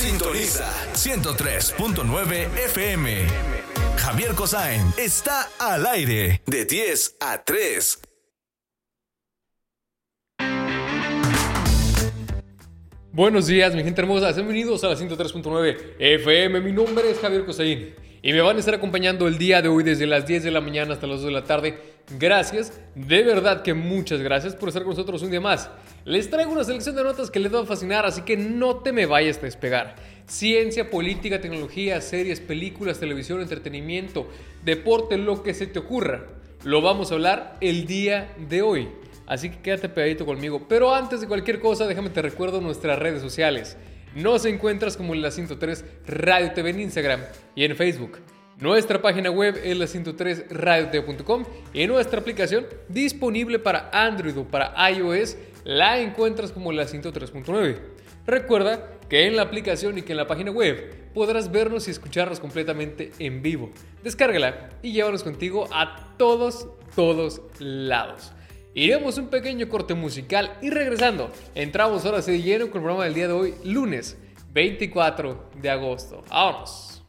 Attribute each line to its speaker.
Speaker 1: Sintoniza 103.9 FM. Javier Cosain está al aire de 10 a 3.
Speaker 2: Buenos días, mi gente hermosa. Bienvenidos a la 103.9 FM. Mi nombre es Javier Cosain y me van a estar acompañando el día de hoy desde las 10 de la mañana hasta las 2 de la tarde. Gracias, de verdad que muchas gracias por estar con nosotros un día más. Les traigo una selección de notas que les va a fascinar, así que no te me vayas a despegar. Ciencia, política, tecnología, series, películas, televisión, entretenimiento, deporte, lo que se te ocurra. Lo vamos a hablar el día de hoy. Así que quédate pegadito conmigo. Pero antes de cualquier cosa, déjame te recuerdo nuestras redes sociales. Nos encuentras como La 103 Radio TV en Instagram y en Facebook. Nuestra página web es la103radiotv.com y nuestra aplicación disponible para Android o para iOS la encuentras como La 103.9. Recuerda que en la aplicación y que en la página web podrás vernos y escucharnos completamente en vivo. Descárgala y llévanos contigo a todos lados. Iremos un pequeño corte musical y regresando, entramos ahora de lleno con el programa del día de hoy, lunes 24 de agosto. ¡Vámonos!